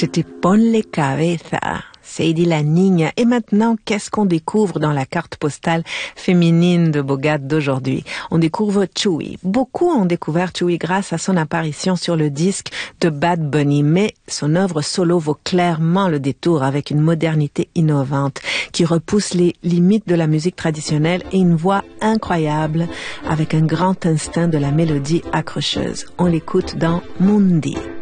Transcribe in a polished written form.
C'était Ponle Cabeza, Sadie la Niña. Et maintenant, qu'est-ce qu'on découvre dans la carte postale féminine de Bogart d'aujourd'hui? On découvre Chewy. Beaucoup ont découvert Chewy grâce à son apparition sur le disque de Bad Bunny, mais son œuvre solo vaut clairement le détour avec une modernité innovante qui repousse les limites de la musique traditionnelle et une voix incroyable avec un grand instinct de la mélodie accrocheuse. On l'écoute dans Mundi.